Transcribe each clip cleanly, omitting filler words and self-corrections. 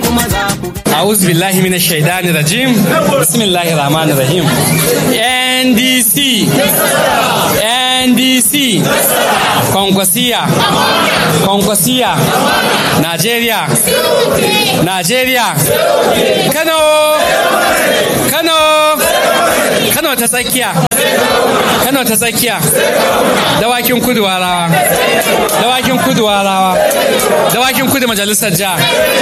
A'udhu billahi minash shaitani rajim. Bismillahir rahmanir rahim. NDC. NDC. Kwankwasiya. Kwankwasiya. Najeriya. Najeriya. Kano. Kano. Kano ta tsakiya. Kano ta tsakiya. Dawakin kudu warawa. Dawakin kudu warawa. Dawakin kudu majalisar jiha.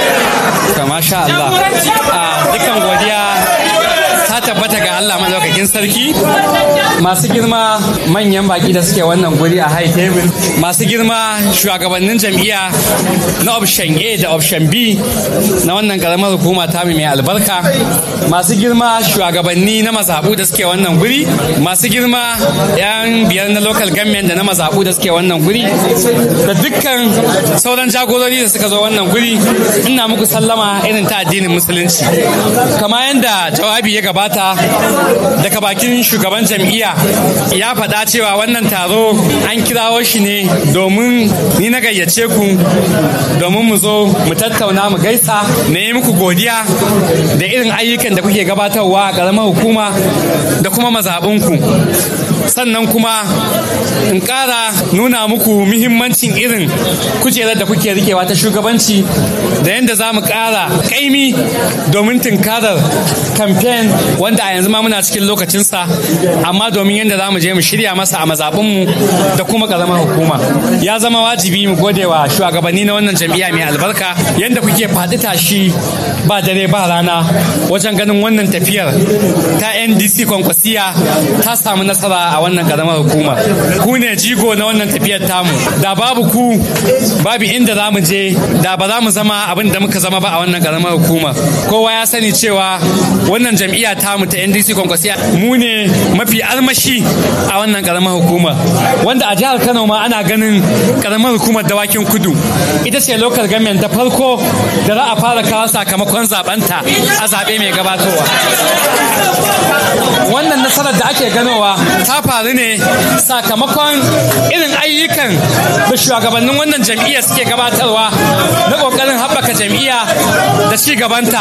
Masha Allah. Dukkan godiya ta tabbata ga Allah madaukakin sarki. Masu girma manyan baki da suke wannan guri a high table, masu girma shugabannin jam'iyya na option A da option B na wannan karamar hukuma ta mai albarka, masu girma shugabanni na mazaɓu da suke wannan guri, masu girma yan biyar na local government da na mazaɓu da suke wannan guri, da dukkan sauran jagorori da suka zo wannan guri, ina muku sallama irin ta addinin musulunci. Kama yadda jawabi ya gabata daga bakin shugaban jam'iyya ya faɗa cewa wannan taro an kirawo shi ne domin ni na gayyace ku domin mu zo mu tattauna mu gaisa na yi muku godiya da irin ayyukan da kuke gabatarwa a ƙaramar hukuma da kuma mazaɓinku, sannan kuma in ƙara nuna muku muhimmancin irin kujerar da kuke rikewa ta shugabanci da yadda za mu ƙara ƙaimi domin tunkarar kamfen wanda a yanzu ma muna cikin lokacinsa, amma domin yadda za mu je mu shirya masa a mazaɓinmu da kuma ƙaramar hukuma. Ya zama wajibi mu gode wa shugabanni na wannan jam'iyya mai albarka yadda kuke faɗi tashi ba dare ba rana wajen ganin wannan tafiyar ta NDC Kwankwasiya ta samu nasara a wannan ƙaramar hukuma. Ku ne jigo na wannan tafiyar tamu, da babu ku babu inda za mu je, da ba za mu zama abin da muka zama ba a wannan ƙaramar hukuma. Kowa ya sani cewa wannan jam'iyya tamu ta NDC Kwankwasiya mu ne mafi armashi a wannan ƙaramar hukuma, wanda a jihar Kano ma ana ganin ƙaramar hukumar Dawakin Kudu ita ce local government ta farko da za a fara kawo sakamakon zabanta a zaɓe mai gabatowa. Wannan nasarar da ake ganowa ta faru ne sakamakon irin ayyukan da shugabannin wannan jam'iyya suke gabatarwa na ƙoƙarin haɓaka jam'iyya da ci gabanta.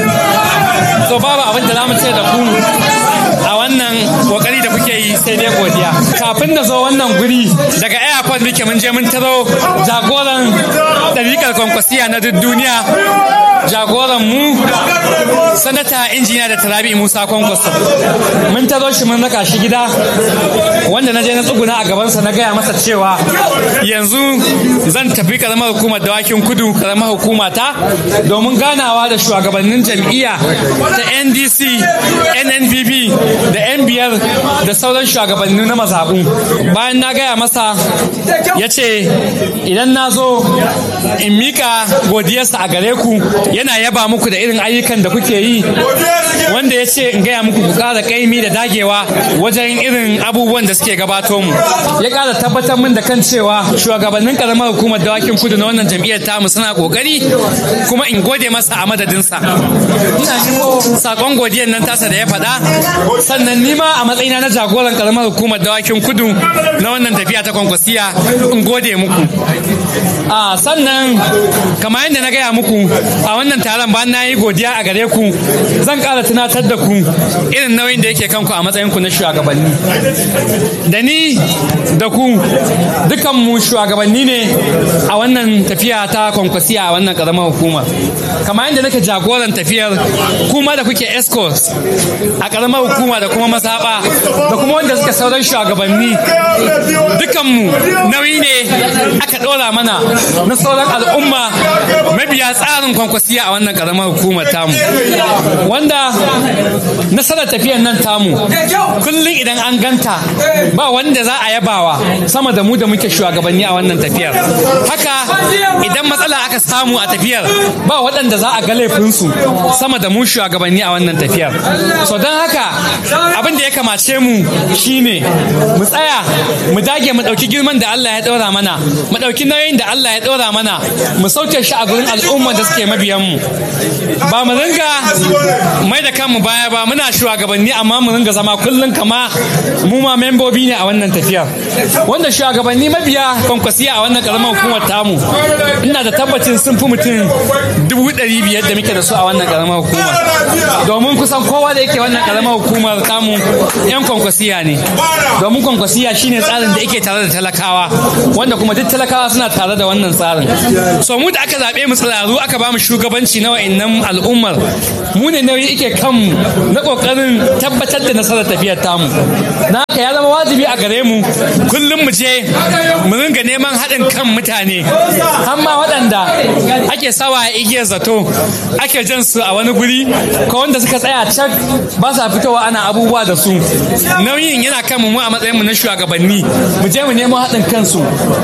So babu abin da za mu ce da ku a wannan ƙoƙari da kuke yi sai dai godiya. Kafin na zo wannan guri daga airport muke mun je mun taro jagoran ɗariƙar Kwankwasiya na duk duniya, jagoran mu sanata injiniya da Tarabi Musa Kwankwaso. Mun taro shi mun raka shi gida, wanda na je na tsuguna a gabansa na gaya masa cewa yanzu zan tafi karamar hukumar Dawakin Kudu, karamar hukuma ta, domin ganawa da shugabannin jam'iyya ta NDC, NNPP da yan biyar da sauran shugabanni na mazaɓu. Bayan na gaya masa ya ce idan na zo in mika godiyarsa a gare ku, yana yaba muku da irin ayyukan da kuke yi, wanda ya ce in gaya muku ku ƙara ƙaimi da dagewa wajen irin abubuwan da suke gabato mu. Ya ƙara tabbatar min da kan cewa shugabannin ƙaramar hukumar Dawakin Kudu na wannan jam'iyyar tamu suna ƙoƙari, kuma in gode masa a madadinsa. Ina nemo saƙon godiyar nan tasa da ya faɗa, sannan nima a matsayina na jagoran ƙaramar hukumar Dawakin Kudu na wannan tafiya ta Kwankwasiya in gode muku. Sannan kamar yadda na gaya muku a wannan taron, bayan na yi godiya a gare ku, zan ƙara tunatar da ku irin nauyin da yake kanku a matsayinku na shugabanni. Da ni da ku dukanmu shugabanni ne a wannan tafiya ta Kwankwasiya a wannan ƙaramar hukuma. Kamar yadda nake jagoran tafiyar, kuma da kuke escorts a ƙaramar hukuma da kuma mazaɓa da kuma wanda suka sauran shugabanni, dukanmu nauyi ne aka ɗora mana na sauran al'umma mabiya tsarin Kwankwasiya a wannan ƙaramar hukumar tamu, wanda nasarar tafiyar nan tamu kullum idan an ganta ba wanda za a yabawa sama da mu da muke shugabanni a wannan tafiyar. Haka idan matsala aka samu a tafiyar, ba waɗanda za a ga laifinsu sama da mu shugabanni a wannan tafiyar. So don haka abin da ya kamace mu shine mu tsaya mu dage mu ɗauki girman da Allah ya ɗaura mana, mu ɗauki nauyin da Allah Allah ya ɗora mana mu sauke shi a gurin al'umma da suke mabiyanmu, ba mu ringa mai da kanmu baya ba. Muna shugabanni amma mu ringa zama kullum kama mu ma membobi ne a wannan tafiyar, wanda shugabanni mabiya kwankwasiya a wannan karamar hukumar tamu ina da tabbacin sun fi mutum 500,000 da muke da su a wannan karamar hukumar, domin kusan kowa da yake wannan karamar hukumar tamu yan kwankwasiya ne, domin kwankwasiya shine tsarin da yake tare da talakawa, wanda kuma duk talakawa suna tare da wannan tsarin. So mu da aka zaɓe mu tsiraru aka ba mu shugabanci na wa'annan al'ummar, mu ne nauyi ike kanmu na ƙoƙarin tabbatar da nasarar tafiyar tamu. Na haka ya zama wajibi a gare mu kullum mu je mu ringa neman haɗin kan mutane, amma waɗanda ake sawa a igiyar zato ake jan su a wani guri ko wanda suka tsaya can ba sa fitowa ana abubuwa da su. Nauyin yana kan mu a matsayin mu na shugabanni, mu je mu nemo haɗin kansu,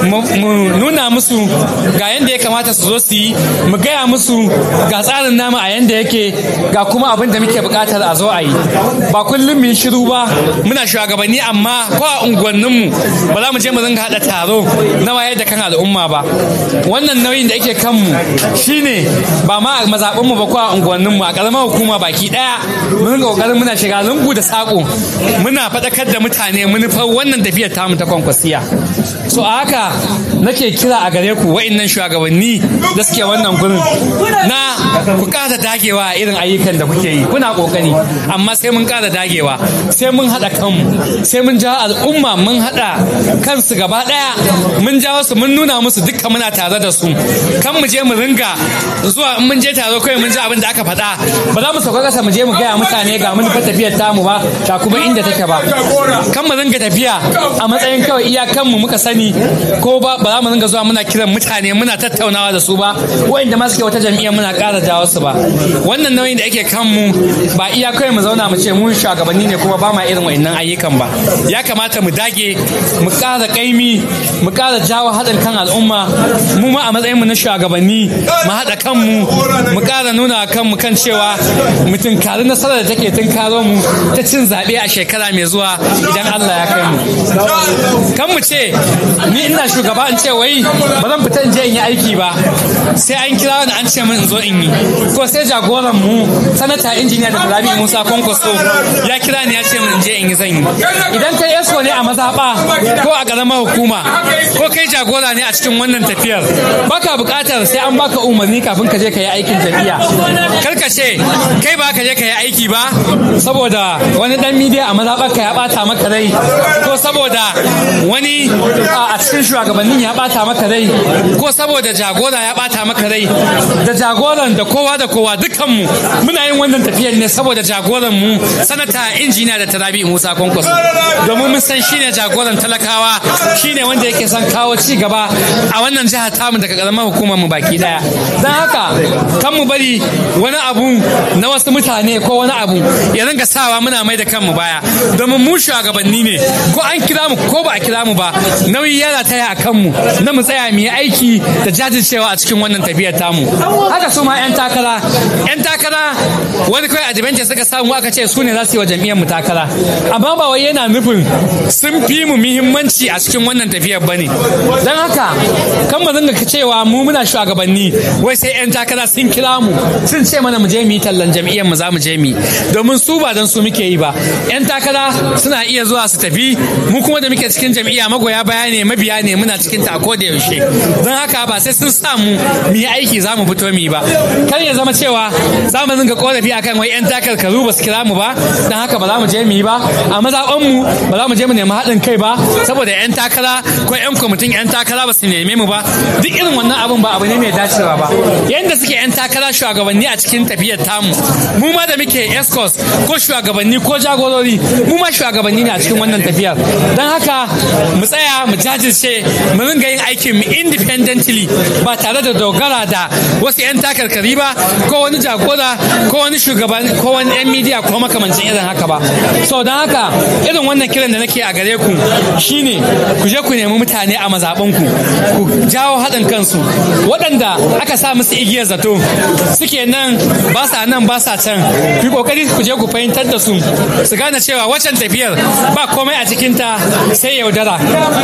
mu nuna musu ga yanda ya kamata su zo su yi, mu gaya musu ga tsarin namu a yanda yake, ga kuma abin da muke buƙatar a zo a yi. Ba kullum mu yi shiru ba muna shugabanni amma ko a unguwanninmu ba za mu je mu ringa haɗa taro na wayar da kan al'umma ba. Wannan nauyin da yake kanmu shine ba ma a mazaɓinmu ba ko a unguwanninmu, a ƙaramar hukuma baki ɗaya mu ringa ƙoƙarin muna shiga lungu da saƙo muna faɗakar da mutane manufar wannan tafiyar tamu ta kwankwasiya. So a haka nake kira a gare ku wa'innan shugabanni da suke wannan gurin na ku ƙara dagewa a irin ayyukan da kuke yi. Kuna ƙoƙari amma sai mun ƙara dagewa, sai mun haɗa kanmu, sai mun jawo al'umma, mun haɗa kansu gaba ɗaya, mun jawo su, mun nuna musu dukkan muna tare da su. Kan mu je mu ringa zuwa in mun je taro kawai mun ji abin da aka faɗa, ba za mu sauka ƙasa mu je mu gaya mutane ga mun fa tafiyar tamu ba ta kuma inda take ba. Kan mu ringa tafiya a matsayin kawai iyakanmu muka sani, ko ba za mu ringa zuwa muna kiran mutane muna tattaunawa da su ba, wa'inda ma suke wata jam'iyyar muna ƙara jawo su ba. Wannan nauyin da ake kanmu ba iya kawai mu zauna mu ce mu shugabanni ne kuma ba ma irin wa'innan ayyukan ba. Ya kamata mu dage, mu ƙara ƙaimi, mu ƙara jawo haɗin kan al'umma. Mu ma a matsayin mu na shugabanni mu haɗa kanmu, mu ƙara nuna kanmu kan cewa mu tunkari nasarar da take tunkaro mu ta cin zaɓe a shekara mai zuwa idan Allah ya kai mu. Kan mu ce ni ina shugaba in ce wai ba zan fita in je in yi aiki ba, sai an kira ni an ce min in zo in yi, ko sai jagoran mu sanata injiniya da Rabi Musa Kwankwaso ya kira ni ya ce min in je in yi zan yi. Idan kai esko ne a mazaɓa ko a ƙaramar hukuma ko kai jagora ne a cikin wannan tafiyar, baka buƙatar sai an baka umarni kafin ka je ka yi aikin jam'iyya. Kar ka ce kai ba ka je ka yi aiki ba saboda wani dan midiya a mazaɓar ka ya ɓata maka rai, ko saboda wani a cikin shugabannin ya ɓata maka rai, ko saboda jagora ya ɓata maka rai. Da jagoran da kowa dukkanmu muna yin wannan tafiyar ne saboda jagoran mu sanata injiniya da Rabi Musa Kwankwaso, domin mun san shine jagoran talakawa, shine wanda yake son kawo ci gaba a wannan jihar tamu daga karamar hukumar mu baki daya. Don haka kan mu bari wani abu na wasu mutane ko wani abu ya ringa sawa muna mai da kanmu baya, domin mu shugabanni ne, ko an kira mu ko ba a kira mu ba nauyi yana taya a kanmu na mu tsaya mu yi aiki da jajircewa a cikin wannan tafiyar tamu. Haka su ma 'yan takara wani kawai advantage suka samu aka ce su ne za su yi wa jam'iyyar mu takara, amma ba wai yana nufin sun fi mu muhimmanci a cikin wannan tafiyar bane. Don haka kan mu dinga cewa mu muna shugabanni wai sai 'yan takara sun kira mu sun ce mana mu je mu yi tallan jam'iyyar mu za mu je mu, domin su ba don su muke yi ba. 'Yan takara suna iya zuwa su tafi, mu kuma da muke cikin jam'iyya magoya baya ne, mabiya ne, muna cikin ta ko da yaushe. Don haka ba sai sun sa mu yi aiki za mu fito mu yi ba. Kar ya zama cewa za mu dinga korafi akan wai 'yan takarkaru ba su kira mu ba, don haka ba za mu je mu yi ba. A mazaɓan mu ba za mu je mu nemi haɗin kai ba saboda 'yan takara ko 'yan kwamitin 'yan takara ba su neme mu ba. Duk irin wannan abun ba abu ne mai dacewa ba. Yanda suke 'yan takara shugabanni a cikin tafiyar tamu, mu ma da muke escorts ko shugabanni ko jagorori, mu ma shugabanni ne a cikin wannan tafiyar. Don haka mu tsaya mu jajirce, mu ringa yin aikin mu independently ba tare da dogara da wasu 'yan takarkari ba ko wani jagora ko wani shugaban ko wani yan midiya ko makamancin irin haka ba. So don haka irin wannan kiran da nake a gare ku shine ku je ku nemi mutane a mazaɓanku ku jawo haɗin kansu waɗanda aka sa musu igiyar zato suke nan ba sa can ku yi kokari ku je ku fahimtar da su gane cewa waccan tafiyar ba komai a cikinta sai yaudara.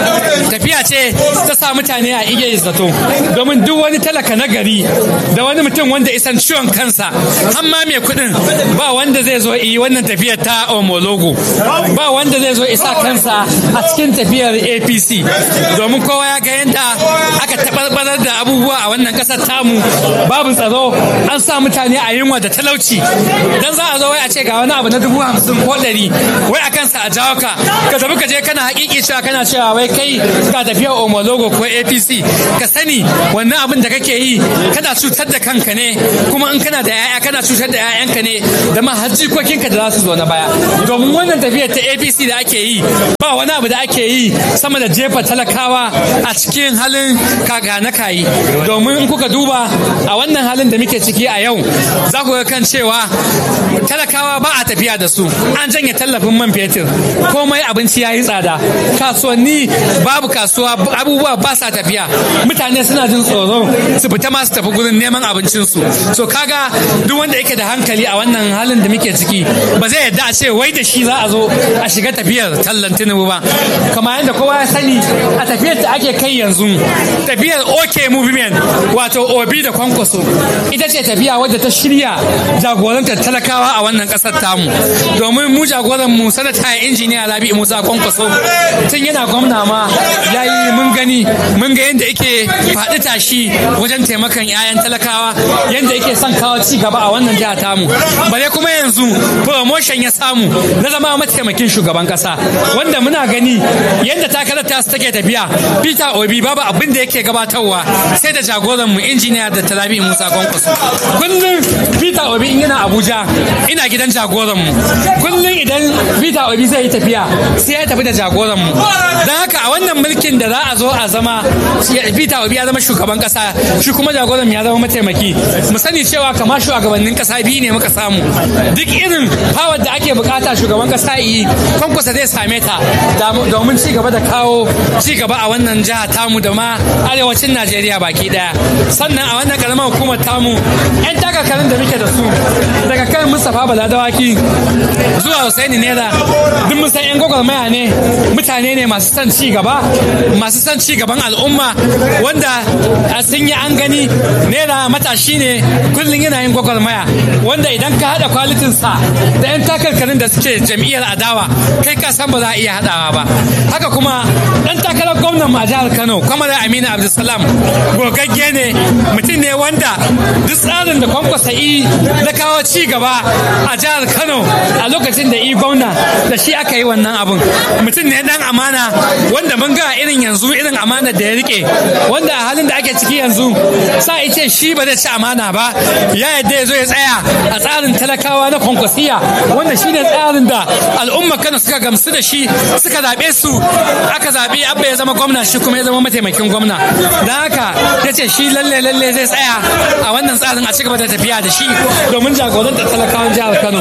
Tafiya ce ta sa mutane a igiyar zato domin duk wani talaka na gari da wani mutum wanda isan ciwon kansa amma mai kuɗin ba wanda zai zo yi wannan tafiyar ta omologo, ba wanda zai zo isa kansa a cikin tafiyar APC domin kowa ya ga yadda aka taɓarɓarar da abubuwa a wannan ƙasar tamu. Babu tsaro, an sa mutane a yunwa da talauci. Dan za a zo wai a ce ga wani abu na 50,000 ko 100 wai a kansa a jawo ka tafi ka je kana hakiki cewa kana cewa wai kai ka tafiya omologo ko APC. Ka sani wannan abin da kake yi kana cutar da kanka ne, kuma in kana da yaya kana cutar da yayanka ne da ma har jikokinka da za su zo na baya. Domin wannan tafiyar ta APC da ake yi ba wani abu da ake yi sama da jefa talakawa a cikin halin kaka na kayi. Domin in kuka duba a wannan halin da muke ciki a yau za ku ga kan cewa talakawa ba a tafiya da su, an janye tallafin man fetur, komai abinci ya yi tsada, kasuwanni babu kasuwa, abubuwa ba sa tafiya, mutane suna jin tsoro su fita ma su tafi gurin neman abincinsu. So kaga duk wanda yake da hankali a wannan halin da muke ciki ba zai yadda a ce wai da shi za a zo a shiga tafiyar tallan Tinubu ba. Kamar yadda kowa ya sani a tafiyar da ake kai yanzu, tafiyar OK Movement wato Obi da Kwankwaso ita ce tafiya wadda ta shirya jagorantar talakawa a wannan kasar tamu. Domin mu jagoran mu sanata injiniya Rabi'u Musa Kwankwaso tun yana gwamna ma yayi mun ga yadda yake faɗi tashi wajen taimakon 'ya'yan talakawa, yadda yake son kawo ci gaba a wannan jiha tamu. Bare kuma yanzu promotion ya samu na zama mataimakin shugaban kasa, wanda muna gani yadda takarar ta take tafiya. Peter Obi babu abin da yake gabatarwa sai da jagoran mu injiniya da Rabi'u Musa Kwankwaso. Kullum Peter Obi in yana Abuja ina gidan jagoran mu, kullum idan Peter Obi zai yi tafiya sai ya tafi da jagoran mu. Don haka a wannan mulkin da za a zo a zama Peter Obi ya zama shugaban kasa, shi kuma jagoran ya zama mataimaki. Mu sani cewa kamar shugabannin kasa biyu ne muka samu, duk irin power da ake bukata shugaban kasa yi Kwankwaso zai same ta domin ci gaba da kawo ci gaba a wannan jiha tamu da ma arewacin Najeriya baki daya. Sannan a wannan karamar hukumar tamu 'yan takakarin da muke da su daga kan Mustapha Bala Dawaki zuwa Hussaini Naira duk mun san 'yan gwagwarmaya ne, mutane ne masu son ci gaba, masu son ci gaban al'umma, wanda sun yi an gani. Naira matashi ne, kullum yana yin gwagwarmaya, wanda idan ka haɗa kwalitinsa da 'yan takarkarin da suke jam'iyyar adawa kai ka san ba za a iya haɗawa ba. Haka kuma ɗan takarar gwamnan a jihar Kano Kwamar Aminu Abdulsalam gogagge ne, mutum ne wanda duk tsarin da Kwankwaso yi na kawo ci gaba a jihar Kano a lokacin da gwamna da shi aka yi wannan abun. Mutum ne dan amana wanda mun ga irin yanzu irin amana da ya rike, wanda a halin da ake ciki yanzu sa ice shi ba zai ci amana ba, ya yadda ya zo ya tsaya a tsarin talakawa na Kwankwasiya, wanda shi ne tsarin da al'umma Kano suka gamsu da shi, suka zaɓe su, aka zaɓi Abba ya zama gwamna, shi kuma ya zama mataimakin gwamna. Don haka ya ce shi lalle zai tsaya a wannan tsarin a cigaba da tafiya da shi domin jagorantar talakawan jihar Kano.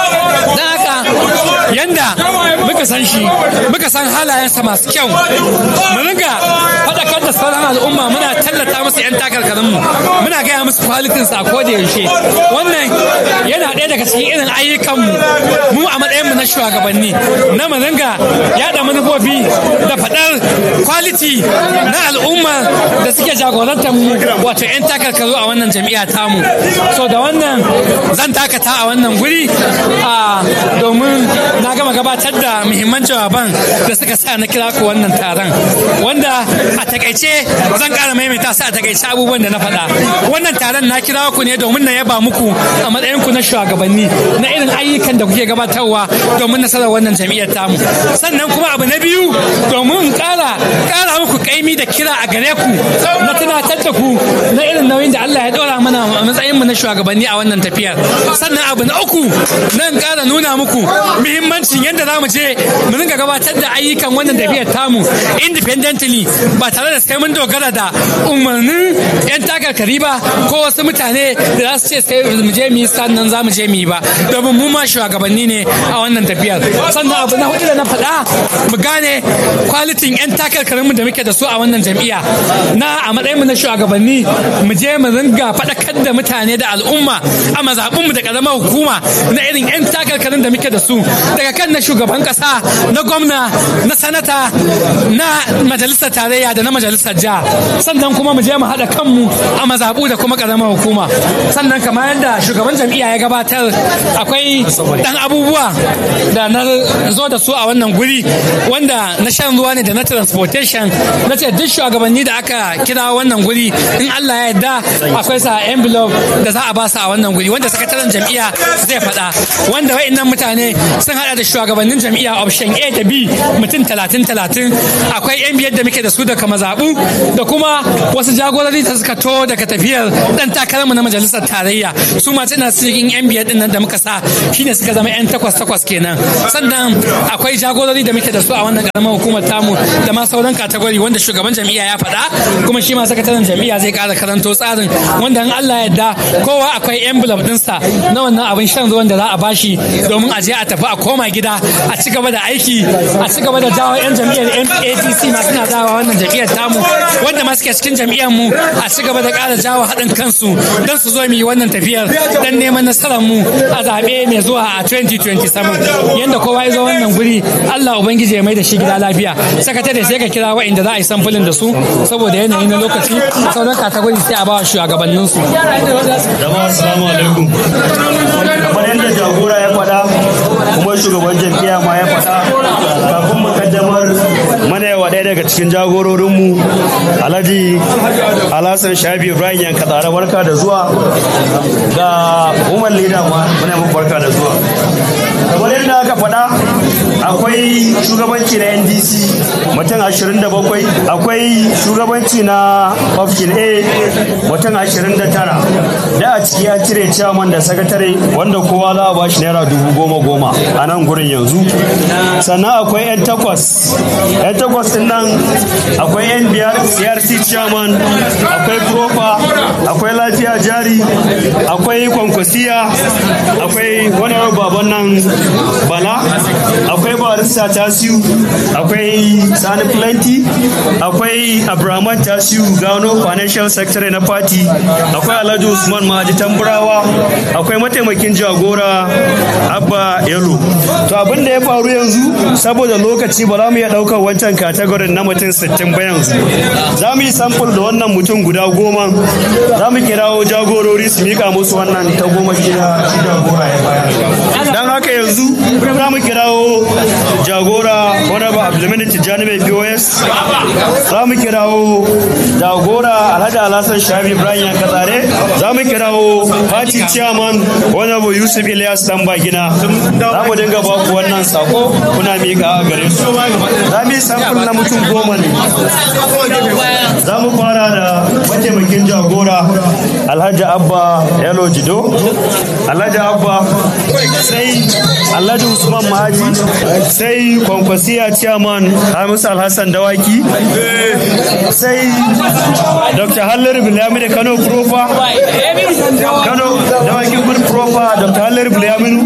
Don haka yanda muka san shi, muka san halayensa masu kyau, mu ringa faɗakar da sauran al'umma, muna tallata musu 'yan takarkarinmu, muna gaya musu kwalitinsa a koda yaushe. Wannan yana ɗaya daga cikin irin ayyukanmu mu a matsayinmu na shugabanni, na mu ringa yaɗa manufofi da faɗar kwaliti na al'umma da suke jagorantar mu, wato 'yan takarkaru a wannan jami'a tamu. So da wannan zan dakata a wannan guri domin na gama gabatar da muhimman jawaban da suka sa na kira ku wannan taron, wanda a takaice zan ƙara maimaita su a takaice abubuwan da na faɗa. Wannan taron na kira ku ne domin na yaba muku a matsayin ku na shugabanni na irin ayyukan da kuke gabatarwa domin nasarar wannan jami'ar tamu. Sannan kuma abu na biyu, domin ƙara muku kaimi da kira a gare ku na tunatar da ku na irin nauyin da Allah ya ɗora mana a matsayin mu na shugabanni a wannan tafiyar. sannan abu na uku nan ƙara nuna muku muhimmancin yadda za mu je mu rinka gabatar da ayyukan wannan tafiyar tamu independently ba tare da sai mun dogara da umarnin 'yan takarkari ba ko wasu mutane da za su ce sai mu je mu yi sannan za mu je mu yi ba, domin mu ma shugabanni ne a wannan tafiyar. Sannan abu na hudu da na faɗa mu gane kwalitin 'yan takarkarin mu da muke da su a wannan jam'iyya na a matsayin mu na shugabanni mu je mu ringa faɗakar da mutane da al'umma a mazaɓun mu da ƙaramar hukuma na irin 'yan takarkarin da muke da su, daga kan na shugaban ƙasa, na gwamna, na sanata, na majalisar tarayya da na majalisar jiha. Sannan kuma mu je mu haɗa kanmu a mazaɓu da kuma ƙaramar hukuma. Sannan kamar yadda shugaban jam'iyya ya gabatar, akwai ɗan abubuwa da na zo da su a wannan guri wanda na shan ruwa ne da na transportation. Na ce duk shugabanni da aka kira wannan guri in Allah ya yarda akwai sa envelope da za a ba su a wannan guri wanda sakataren jam'iyya zai faɗa, wanda wa'annan mutane sun hada da shugabannin jam'iyya option A da B mutum 30-30, akwai yan biyar da muke da su daga mazaɓu da kuma wasu jagorori da suka to daga tafiyar dan takararmu na majalisar tarayya, su ma tana cikin yan biyar din nan da muka sa shine suka zama yan 8-8 kenan. Sannan akwai jagorori da muke da su a wannan karamar hukumar tamu da ma sauran kategori wanda shugaban jam'iyya ya faɗa, kuma shi ma sakataren jam'iyya zai ƙara karanto tsarin wanda in Allah ya yarda kowa akwai envelope ɗinsa na wannan abin shan ruwan da za a bashi domin a je a tafi a koma gida a ci gaba da aiki, a ci gaba da jawo 'yan jam'iyyar APC ma suna dawa wannan jam'iyyar tamu wanda ma suke cikin jam'iyyar mu a ci gaba da ƙara jawo haɗin kansu don su zo mu yi wannan tafiyar don neman nasarar mu a zaɓe mai zuwa a 2027. Yanda kowa ya zo wannan guri Allah ubangiji ya mai da shi gida lafiya. Sakatare sai ka kira wa'inda za a yi samfulin da su saboda yanayi na lokaci, sauran kategori sai a ba wa shugabannin su. Jama'a assalamu alaikum. Kamar yadda jagora ya faɗa kuma shugaban jam'iyya ma ya faɗa, kafin mu kaddamar mana yawa ɗaya daga cikin jagororinmu Alhaji Alhassan Shabi Ibrahim Yankatsare, barka da zuwa. Ga Umar Leda ma muna muku barka da zuwa. Kamar yadda aka faɗa akwai shugabanci na NDC mutum 27, akwai shugabanci na Option A mutum 29, da a ciki ya cire chairman da sakatare wanda kowa za a bashi naira 10,000 a nan gurin yanzu. Sannan akwai 'yan takwas din nan akwai 'yan biyar CRC chairman, akwai profa, akwai lafiya jari, akwai kwankwasiya, akwai wani baban nan Bala, akwai barista Tasiu, akwai Sani Plenty, akwai Abraman Tasiu Gano financial secretary na party, akwai Alhaji Usman Mahaji Tamburawa, akwai mataimakin jagora Abba Yalo. To abin da ya faru yanzu saboda lokaci ba za mu iya daukar wancan kategorin na mutum 60 ba yanzu. Za mu yi sample da wannan mutum guda 10, za mu kirawo jagorori su mika musu wannan ta 10 jagora ya bayar. Dan haka yanzu za mu kirawo jagora Honorable Abdulmini Tijjani mai POS, za mu kirawo jagora Alhaji Alhassan Shabi Ibrahim Yankatsare, za mu kirawo party chairman Honorable Yusuf Ilyas Tambagina. Za mu dinga ba ku wannan sako kuna miƙa a gare su. Za mu yi samfur na mutum 10 ne. Za mu fara da mataimakin jagora Alhaji Abba Yalo Jido, Alhaji Abba, sai Alhaji Usman Mahaji, sai kwankwasiya chairman Hamisu Alhassan Dawaki, sai Dr. Hallar Bilaminu Kano Profa, Kano Dawaki Gur Profa, Dr. Hallar Bilaminu.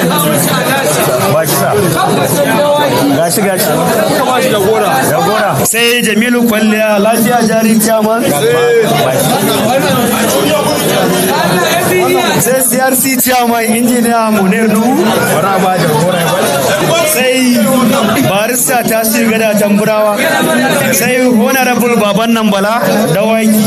Gashi. Jagora. Sai Jamilu Kwalliya lafiya jari chairman. Sai CRC chairman injiniya Munir Nuhu. Sai barista Tasiu Gada Tamburawa, sai honorable baban nan Bala Dawaki,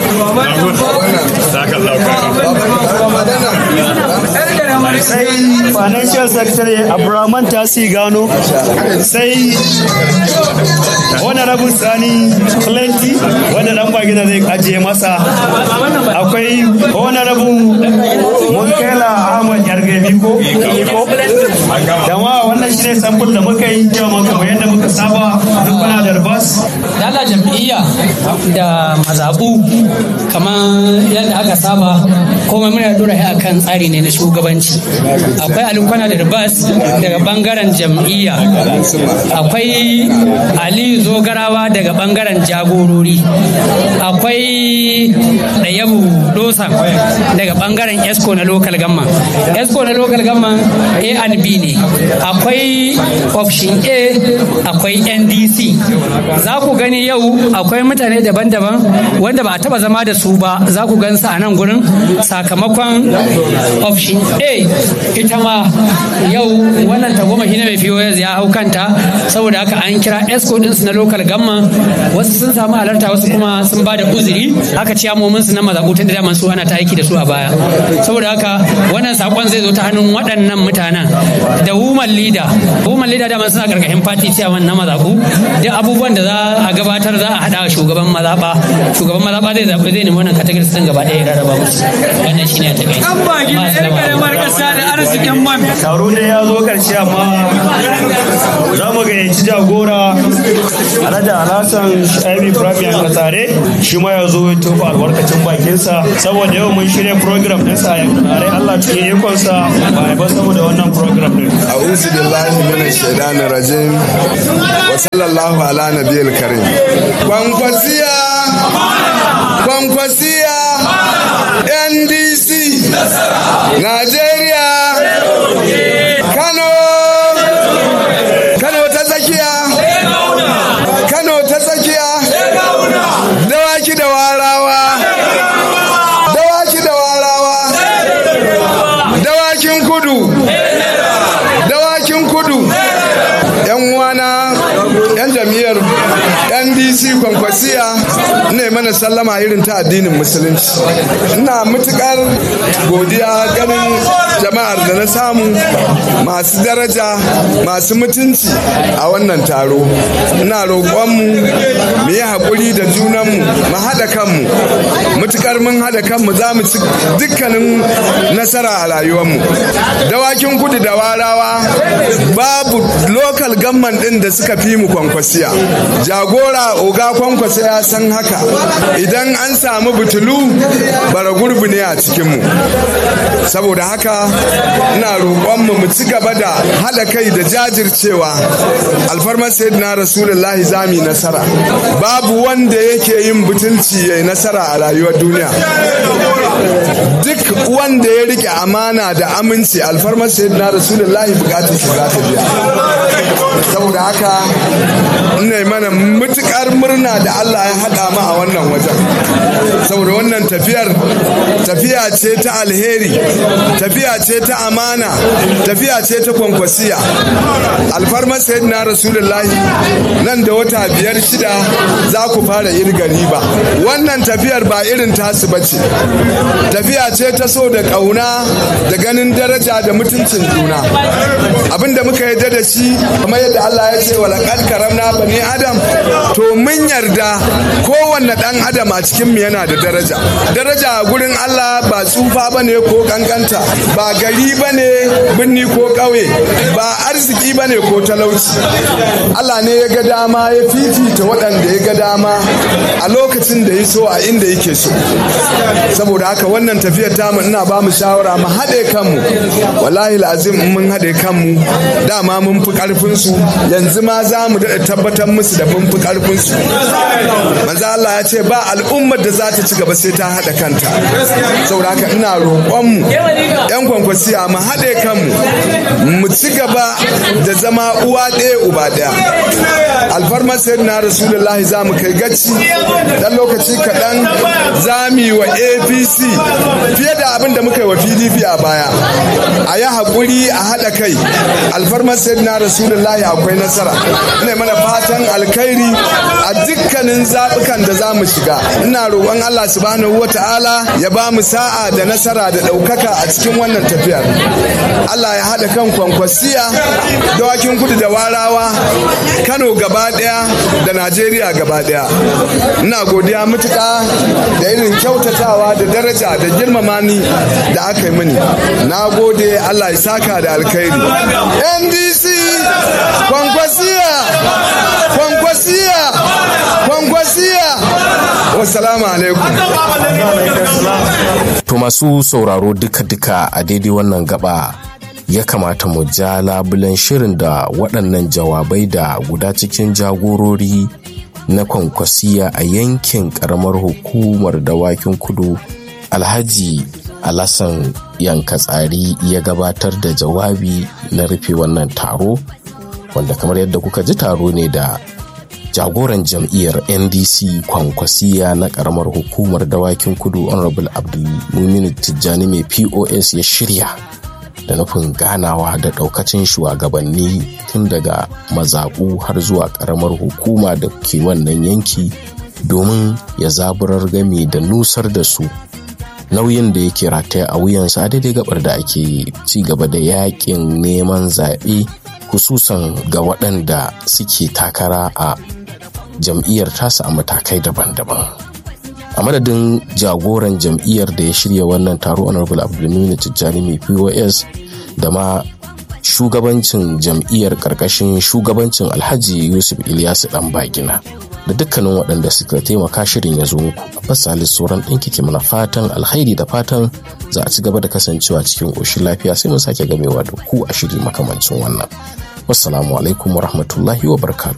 sai financial secretary Abraman Tasi Gano, sai honorable Sani Plenty wanda nan ba gida zai ajiye masa, akwai honorable Munkela Ahmad Yargemi ko jama'a. Wannan shi ne sample da muka yi jama'a kamar yadda muka saba duk kuna da bas. Dala jam'iyya da mazaɓu kamar yadda aka saba komai muna dora shi akan tsari ne na shugabanci. Akwai Alikwana da Ribas daga bangaren jam'iyya, akwai Aliyu Zogarawa daga bangaren jagorori, akwai Ɗayabu Dosan daga bangaren Esco na local gamma. Esco na local gamma A and B ne, akwai option A, akwai NDC. Za ku gani yau akwai mutane daban-daban wanda ba a taba zama da su ba, za ku gansu a nan gurin sakamakon option A ita ma yau wannan tagomashi na mai POS ya hau kanta, saboda haka an kira Esco ɗinsu na local gamma, wasu sun samu alerta wasu kuma sun ba da uzuri, haka ciyamomin su na mazaɓutun da daman su ana ta aiki da su a baya. Saboda haka wannan sakon zai zo ta hannun waɗannan mutanen da woman leader daman suna karkashin party chairman na mazaɓu, duk abubuwan da za a gabatar za a haɗa shugaban mazaɓa zai zaɓi zai nemi wannan categories ɗin gaba ɗaya ya rarraba musu. Wannan shine a takaice. An bagi da ƴan ƙaramar ƙasa da arzikin man. Taro ne ya zo ƙarshe, amma za mu gayyaci jagora Alhaji Alhassan Shaibu Ibrahim Katsare shi ma ya zo ya tofa albarkacin bakinsa, saboda yau mun shirya program ɗinsa ya kare Allah cikin ikonsa ba ba saboda wannan program ɗin. A'udhu billahi minash shaitanir rajim wa sallallahu ala nabiyil karim. Kwankwasiya NDC Najeriya Kano ta tsakiya dawaki da warawa dawakin kudu yan wana yan jam'iyyar NDC Kwankwasiya ne mana sallama irin ta addinin musulunci. Ina matukar godiya ganin jama'ar da na samu masu daraja masu mutunci a wannan taro. Ina roƙonmu mu yi haƙuri da junanmu, mu haɗa kanmu, matukar mun haɗa kanmu za mu ci dukkanin nasara a rayuwarmu. Dawakin kudu da warawa babu local government ɗin da suka fi mu Kwankwasiya. Jagora oga Kwankwasa ya san haka. Idan an samu butulu bara gurbi ne a cikinmu. Saboda haka ina roƙonmu mu ci gaba da haɗa kai da jajircewa. Alfarmar sayyidina Rasulullahi zami nasara. Babu wanda yake yin butulci yayi nasara a rayuwar duniya. Duk wanda ya rike amana da aminci alfarmar sayyidina Rasulullahi bukatar shi za ta biya. Saboda haka ina mana mutukar murna da Allah ya haɗa mu a wannan wajen, saboda wannan tafiya ce ta alheri, tafiya ce ta amana, tafiya ce ta Kwankwasiya. Alfarmar sayyidina Rasulullahi nan da wata 5-6 za ku fara irga riba. Wannan tafiyar ba irin tasu bace, tafiya ce ta so da ƙauna da ganin daraja da mutuncin juna. Abinda muka yarda da shi kamar yadda Allah ya ce walaqad karamna bani adam, to mun yarda kowanne dan adam a cikin mu yana da daraja. Daraja a gurin Allah ba tsufa bane ko kankanta, ba gari bane binni ko ƙauye, ba arziki bane ko talauci. Allah ne ya ga dama ya fifita waɗanda ya ga dama a lokacin da ya so a inda yake so. Saboda haka wannan tafiyar tamu ina ba mu shawara mu haɗe kanmu. Wallahi lazim in mun haɗe kanmu dama mun fi ƙarfin su, yanzu ma za mu daɗa tabbatar musu da mun fi ƙarfin su. Manzo Allah ya ce ba al'ummar da za ta ci gaba sai ta haɗa kanta. Saboda haka ina roƙonmu yan Kwankwasiya mu haɗe kanmu mu ci gaba da zama uwa ɗaya uba ɗaya. Alfarmar sayyidina Rasulullahi za mu kai gaci dan lokaci kaɗan za mu yi wa APC fiye da abin da muka yi wa PDP a baya. A yi haƙuri a haɗa kai. Alfarmar sayyidina Rasulullahi akwai nasara. Ina mana fatan alkhairi a dukkanin zaɓukan da za mu shiga. Ina roƙon Allah subhanahu wata'ala ya ba mu sa'a da nasara da ɗaukaka a cikin wannan tafiyar. Allah ya haɗa kan Kwankwasiya, dawakin kudu da warawa, Kano gaba ɗaya da Najeriya gaba ɗaya. Ina godiya matuƙa da irin kyautatawa da daraja da girmama ni da aka yi mini. Na gode, Allah ya saka da alkhairi. NDC Kwankwasiya wassalamu alaikum. To masu sauraro duka-duka a daidai wannan gaba ya kamata mu ja labulen shirin da waɗannan jawabai da guda cikin jagorori na Kwankwasiya a yankin ƙaramar hukumar Dawakin Kudu Alhaji Alassan Yankatsari ya gabatar da jawabi na rufe wannan taro, wanda kamar yadda kuka ji taro ne da jagoran jam'iyyar NDC Kwankwasiya na ƙaramar hukumar Dawakin Kudu Honorable Abdulmumin Tijjani mai POS ya shirya da nufin ganawa da ɗaukacin shugabanni tun daga mazaɓu har zuwa ƙaramar hukuma da ke wannan yanki domin ya zaburar game da nusar da su nauyin da yake rataya a wuyansa a daidai gabar da ake ci gaba da yakin neman zaɓe, hususan ga waɗanda suke takara a jam'iyyar tasa a matakai daban-daban. A madadin jagoran jam'iyyar da ya shirya wannan taro Honorable Abdulmumin Tijjani mai POS da ma shugabancin jam'iyyar karkashin shugabancin Alhaji Yusuf Ilyasu dan Bagina da dukkanin waɗanda suka taimaka shirin ya zo muku. Abbas Salisu sauran ɗin kike mana fatan alkhairi da fatan za a ci gaba da kasancewa cikin ƙoshin lafiya, sai mun sake gamewa da ku a shiri makamancin wannan. Wassalamu alaikum wa rahmatullahi wa barakatuh.